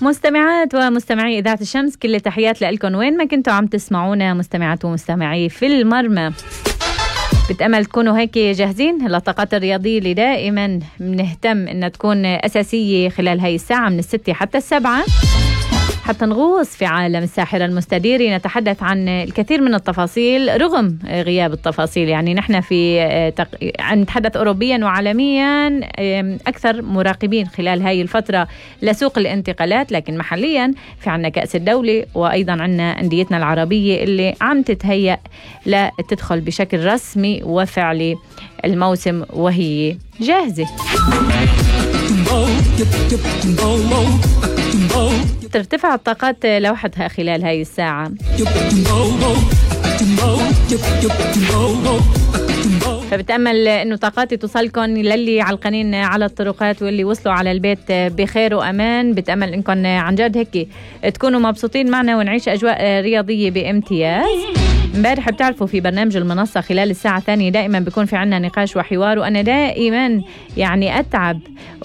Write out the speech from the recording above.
مستمعات ومستمعي إذاعة الشمس، كل تحيات لكم وين ما كنتوا عم تسمعونا. مستمعات ومستمعي في المرمى، بتأمل تكونوا هيك جاهزين للطاقات الرياضية اللي دائما بنهتم إنها تكون أساسية خلال هاي الساعة من 6 حتى 7، حتى نغوص في عالم الساحرة المستديرة. نتحدث عن الكثير من التفاصيل رغم غياب التفاصيل. يعني نحن نتحدث أوروبيا وعالميا، أكثر مراقبين خلال هاي الفترة لسوق الانتقالات، لكن محليا في عنا كأس الدولة، وأيضا عنا أنديتنا العربية اللي عم تتهيأ لتدخل بشكل رسمي وفعلي الموسم وهي جاهزة. ترتفع الطاقات لوحدها خلال هاي الساعة. فبتأمل إنه طاقاتي توصلكم للي علقانين على الطرقات واللي وصلوا على البيت بخير وأمان. بتأمل إنكم عن جد هيك تكونوا مبسوطين معنا ونعيش أجواء رياضية بامتياز. امبارح بتعرفوا في برنامج المنصة خلال الساعة الثانية دائما بيكون في عنا نقاش وحوار، وأنا دائما يعني أتعب